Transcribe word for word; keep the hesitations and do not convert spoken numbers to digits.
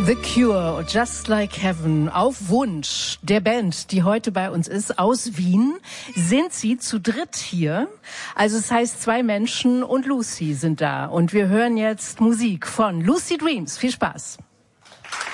The Cure, Just Like Heaven, auf Wunsch der Band, die heute bei uns ist, aus Wien, sind sie zu dritt hier. Also es heißt, zwei Menschen und Lucy sind da. Und wir hören jetzt Musik von Lucid Dreams. Viel Spaß.